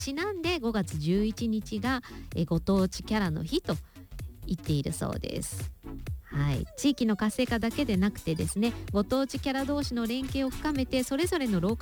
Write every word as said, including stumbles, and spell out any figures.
ちなんでごがつじゅういちにちがえご当地キャラの日と言っているそうです。はい、地域の活性化だけでなくてですね、ご当地キャラ同士の連携を深めてそれぞれのローカル